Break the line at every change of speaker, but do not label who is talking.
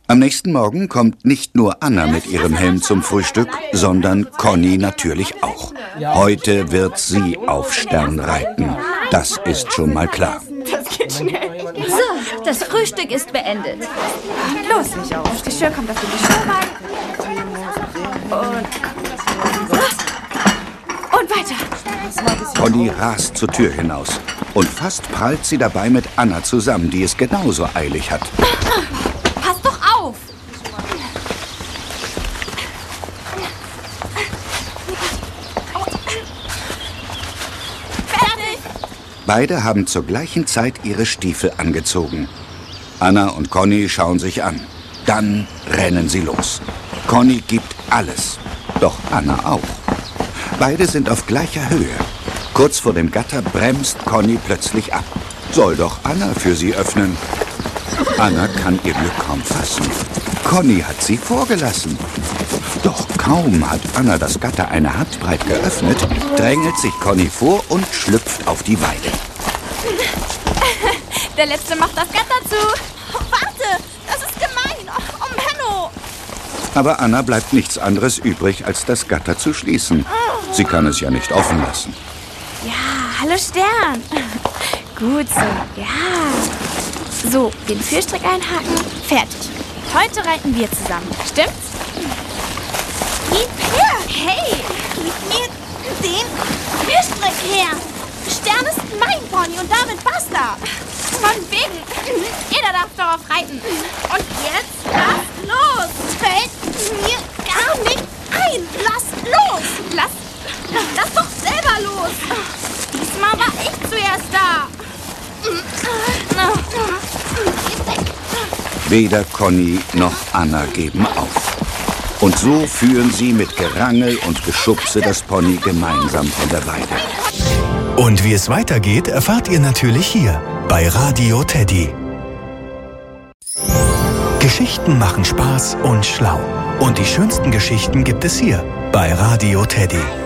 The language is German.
Am nächsten Morgen kommt nicht nur Anna mit ihrem Helm zum Frühstück, sondern Conny natürlich auch. Heute wird sie auf Stern reiten. Das ist schon mal klar.
Das geht schnell.
So, das Frühstück ist beendet.
Los, nicht auf. Die Geschirr kommt auf den Geschirrwagen. Und weiter.
Conny rast zur Tür hinaus. Und fast prallt sie dabei mit Anna zusammen, die es genauso eilig hat.
Pass doch auf! Fertig!
Beide haben zur gleichen Zeit ihre Stiefel angezogen. Anna und Conny schauen sich an. Dann rennen sie los. Conny gibt alles. Doch Anna auch. Beide sind auf gleicher Höhe. Kurz vor dem Gatter bremst Conny plötzlich ab. Soll doch Anna für sie öffnen. Anna kann ihr Glück kaum fassen. Conny hat sie vorgelassen. Doch kaum hat Anna das Gatter eine Handbreit geöffnet, drängelt sich Conny vor und schlüpft auf die Weide.
Der Letzte macht das Gatter zu. Warte, das ist gemein. Oh, Menno.
Aber Anna bleibt nichts anderes übrig, als das Gatter zu schließen. Sie kann es ja nicht offen lassen.
Ja, hallo Stern. Gut so, ja. So, den Führstrick einhaken. Fertig. Heute reiten wir zusammen. Stimmt's? Gib her! Hey! Gib mir den Führstrick her! Stern ist mein Pony und damit basta! Von wegen! Jeder darf darauf reiten. Und jetzt lass los! Fällt mir gar nicht ein! Lass los! Lass doch selber los! Diesmal war ich zuerst da!
Weder Conny noch Anna geben auf. Und so führen sie mit Gerangel und Geschubse das Pony gemeinsam von der Weide.
Und wie es weitergeht, erfahrt ihr natürlich hier bei Radio Teddy. Geschichten machen Spaß und schlau. Und die schönsten Geschichten gibt es hier bei Radio Teddy.